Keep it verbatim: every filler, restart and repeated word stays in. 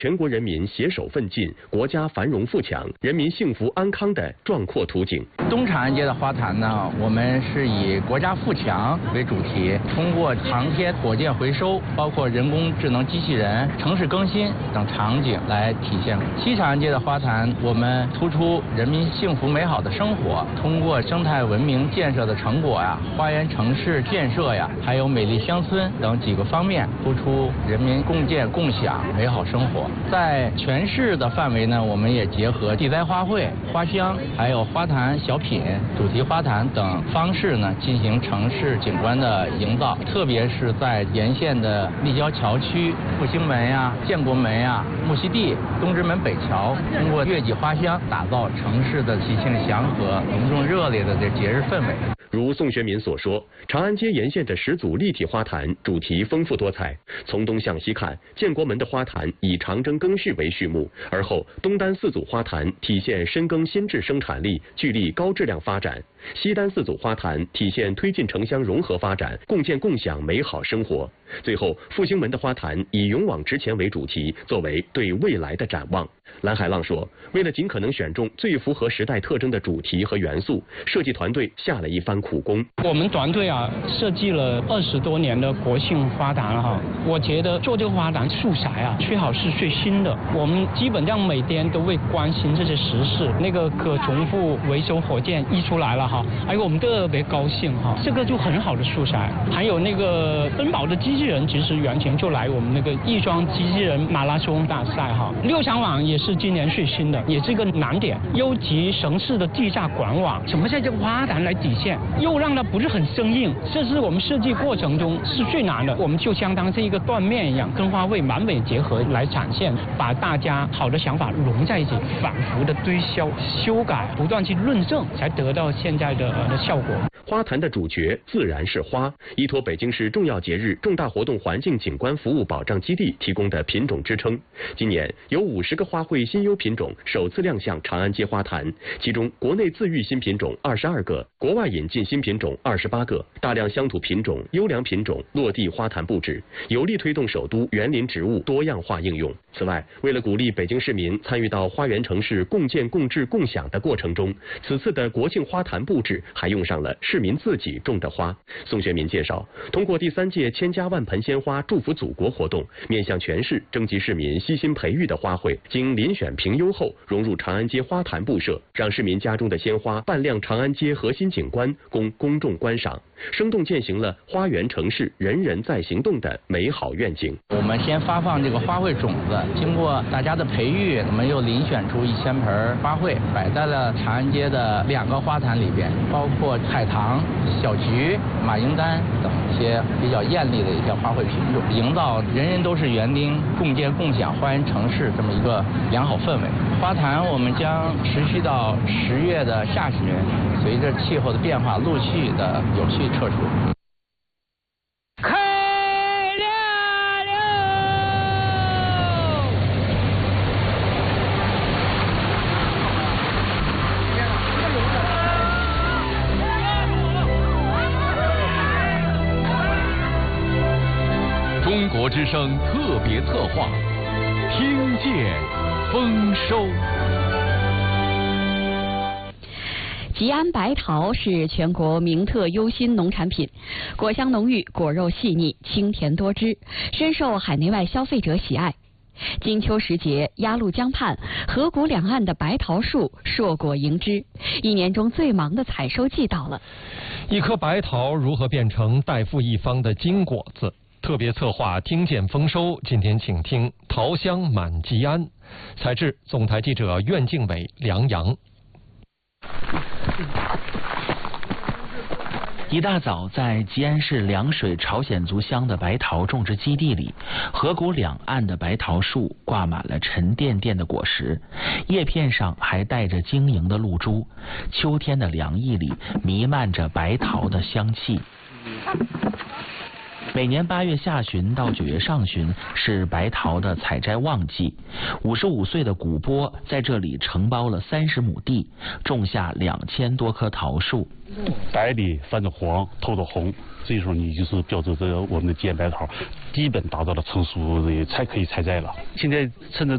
全国人民携手奋进，国家繁荣富强，人民幸福安康的壮阔图景。 东长安街的花坛呢，我们是以国家富强为主题，通过航天、火箭回收，包括人工智能机器人、城市更新等场景来体现。西长安街的花坛，我们突出人民幸福美好的生活，通过生态文明建设的成果呀、花园城市建设呀，还有美丽乡村等几个方面，突出人民共建共享美好生活。在全市的范围呢，我们也结合地栽花卉、花香，还有花坛小品、主题花坛等方式呢，进行城市景观的营造。特别是在沿线的立交桥区、复兴门呀、建国门呀、木樨地、东直门北桥，通过月季花香，打造城市的喜庆祥和、隆重热烈的这节日氛围。 如宋学民所说，长安街沿线的十组立体花坛主题丰富多彩。从东向西看，建国门的花坛以长征更序为序幕，而后东单四组花坛体现深耕新质生产力，聚力高质量发展；西单四组花坛体现推进城乡融合发展，共建共享美好生活。最后，复兴门的花坛以勇往直前为主题，作为对未来的展望。蓝海浪说，为了尽可能选中最符合时代特征的主题和元素，设计团队下了一番苦功。 我们团队啊，设计了二十多年的国庆花坛了哈。我觉得做这个花坛素材啊，最好是最新的。我们基本上每天都会关心这些时事。那个可重复维修火箭一出来了哈，哎，我们特别高兴哈。这个就很好的素材。还有那个奔跑的机器人，其实原型就来我们那个亦庄机器人马拉松大赛哈。六场网也是今年最新的，也是一个难点。优级城市的地下管网，怎么在这个花坛来体现，又让它不是很生硬，这是我们设计过程中是最难的。我们就相当是一个缎面一样，跟花卉完美结合来展现，把大家好的想法融在一起，反复的推销、修改，不断去论证，才得到现在的呃效果。 花坛的主角自然是花，依托北京市重要节日、重大活动环境景观服务保障基地提供的品种支撑。今年有五十个花卉新优品种首次亮相长安街花坛，其中国内自育新品种二十二个，国外引进新品种二十八个，大量乡土品种、优良品种落地花坛布置，有力推动首都园林植物多样化应用。此外，为了鼓励北京市民参与到花园城市共建共治共享的过程中，此次的国庆花坛布置还用上了市民自己种的花。宋学民介绍，通过第三届千家万盆鲜花祝福祖国活动，面向全市征集市民悉心培育的花卉，经遴选评优后融入长安街花坛布设，让市民家中的鲜花扮亮长安街核心景观，供公众观赏，生动践行了花园城市人人在行动的美好愿景。 我们先发放这个花卉种子，经过大家的培育，我们又遴选出一千盆花卉，摆在了长安街的两个花坛里边，包括海棠、小菊、马缨丹等一些比较艳丽的一些花卉品种，营造人人都是园丁、共建共享花园城市这么一个良好氛围。花坛我们将持续到十月的下旬，随着气候的变化，陆续的有序撤除。 开亮了！ 中国之声特别策划，听见丰收。 吉安白桃是全国名特优新农产品，果香浓郁，果肉细腻，清甜多汁，深受海内外消费者喜爱。金秋时节，鸭绿江畔河谷两岸的白桃树硕果盈枝，一年中最忙的采收季到了。 一颗白桃如何变成代富一方的金果子？特别策划听见丰收，今天请听桃香满吉安。采制总台记者苑敬伟、梁阳。 一大早，在吉安市凉水朝鲜族乡的白桃种植基地里，河谷两岸的白桃树挂满了沉甸甸的果实，叶片上还带着晶莹的露珠。秋天的凉意里弥漫着白桃的香气。每年八月下旬到九月上旬是白桃的采摘旺季。五十五岁的古波在这里承包了三十亩地，种下两千多棵桃树。 白里泛着黄，透着红，这时候你就是标志着我们的吉安白桃基本达到了成熟的才可以采摘了。现在趁着